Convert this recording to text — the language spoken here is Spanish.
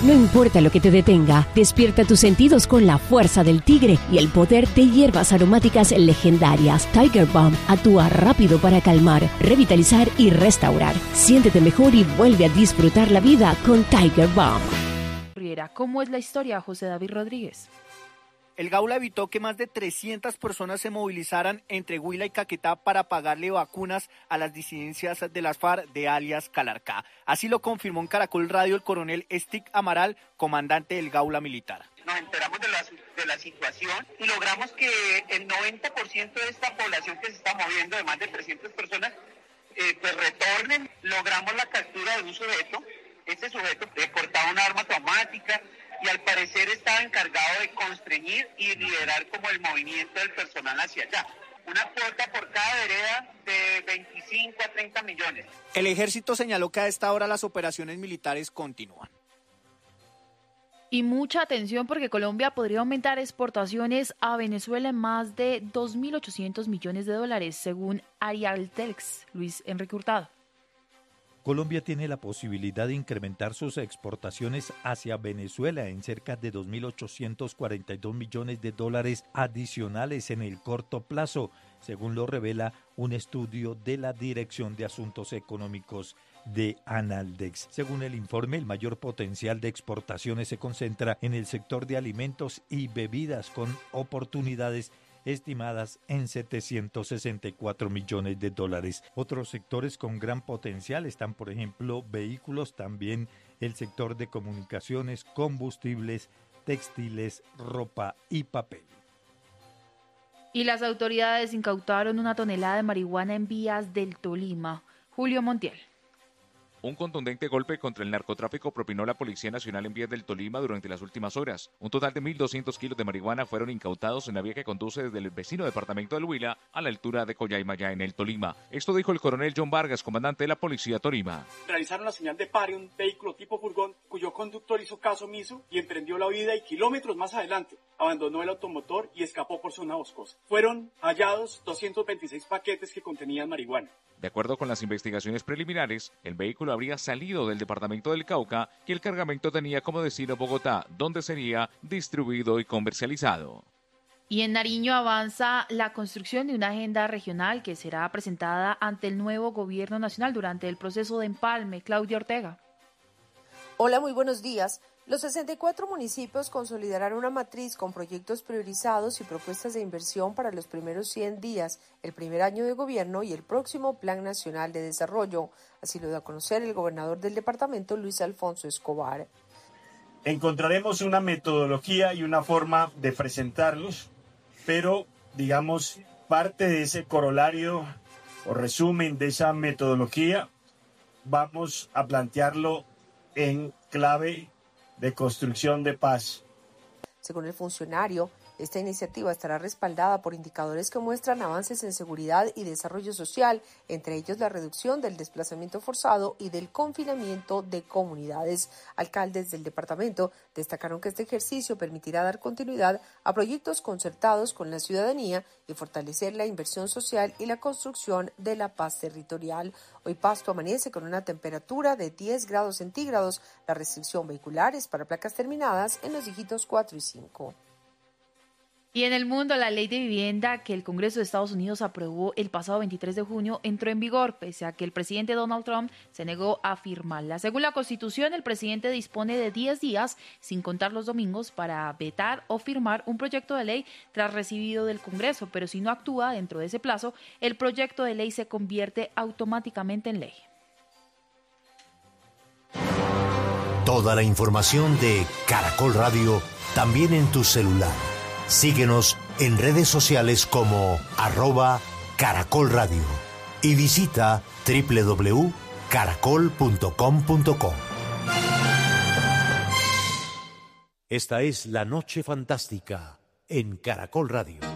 No importa lo que te detenga, despierta tus sentidos con la fuerza del tigre y el poder de hierbas aromáticas legendarias. Tiger Balm actúa rápido para calmar, revitalizar y restaurar. Siéntete mejor y vuelve a disfrutar la vida con Tiger Balm. ¿Cómo es la historia, José David Rodríguez? El Gaula evitó que más de 300 personas se movilizaran entre Huila y Caquetá para pagarle vacunas a las disidencias de las FARC de alias Calarcá. Así lo confirmó en Caracol Radio el coronel Stick Amaral, comandante del Gaula militar. Nos enteramos de la situación y logramos que el 90% de esta población que se está moviendo, de más de 300 personas, pues retornen. Logramos la captura de un sujeto. Este sujeto portaba una arma automática y al parecer estaba encargado de constreñir y liderar como el movimiento del personal hacia allá. Una cuota por cada vereda de 25 a 30 millones. El ejército señaló que a esta hora las operaciones militares continúan. Y mucha atención porque Colombia podría aumentar exportaciones a Venezuela en más de 2.800 millones de dólares, según Arialtex. Luis Enrique Hurtado. Colombia tiene la posibilidad de incrementar sus exportaciones hacia Venezuela en cerca de 2.842 millones de dólares adicionales en el corto plazo, según lo revela un estudio de la Dirección de Asuntos Económicos de Analdex. Según el informe, el mayor potencial de exportaciones se concentra en el sector de alimentos y bebidas, con oportunidades estimadas en 764 millones de dólares. Otros sectores con gran potencial están, por ejemplo, vehículos, también el sector de comunicaciones, combustibles, textiles, ropa y papel. Y las autoridades incautaron 1 tonelada de marihuana en vías del Tolima. Julio Montiel. Un contundente golpe contra el narcotráfico propinó la Policía Nacional en vías del Tolima durante las últimas horas. Un total de 1.200 kilos de marihuana fueron incautados en la vía que conduce desde el vecino departamento del Huila a la altura de Coyhaimayá, en el Tolima. Esto dijo el coronel John Vargas, comandante de la Policía Tolima. Realizaron la señal de pare, un vehículo tipo furgón, cuyo conductor hizo caso omiso y emprendió la huida, y kilómetros más adelante abandonó el automotor y escapó por zona boscosa. Fueron hallados 226 paquetes que contenían marihuana. De acuerdo con las investigaciones preliminares, el vehículo habría salido del departamento del Cauca y el cargamento tenía como destino Bogotá, donde sería distribuido y comercializado. Y en Nariño avanza la construcción de una agenda regional que será presentada ante el nuevo gobierno nacional durante el proceso de empalme. Claudia Ortega. Hola, muy buenos días. Los 64 municipios consolidarán una matriz con proyectos priorizados y propuestas de inversión para los primeros 100 días, el primer año de gobierno y el próximo Plan Nacional de Desarrollo. Así lo da a conocer el gobernador del departamento, Luis Alfonso Escobar. Encontraremos una metodología y una forma de presentarlos, pero, digamos, parte de ese corolario o resumen de esa metodología, vamos a plantearlo en clave de construcción de paz. Según el funcionario, esta iniciativa estará respaldada por indicadores que muestran avances en seguridad y desarrollo social, entre ellos la reducción del desplazamiento forzado y del confinamiento de comunidades. Alcaldes del departamento destacaron que este ejercicio permitirá dar continuidad a proyectos concertados con la ciudadanía y fortalecer la inversión social y la construcción de la paz territorial. Hoy Pasto amanece con una temperatura de 10 grados centígrados. La restricción vehicular es para placas terminadas en los dígitos 4 y 5. Y en el mundo, la ley de vivienda que el Congreso de Estados Unidos aprobó el pasado 23 de junio entró en vigor, pese a que el presidente Donald Trump se negó a firmarla. Según la Constitución, el presidente dispone de 10 días, sin contar los domingos, para vetar o firmar un proyecto de ley tras recibido del Congreso, pero si no actúa dentro de ese plazo, el proyecto de ley se convierte automáticamente en ley. Toda la información de Caracol Radio también en tu celular. Síguenos en redes sociales como @Caracol Radio y visita www.caracol.com.co. Esta es La Noche Fantástica en Caracol Radio.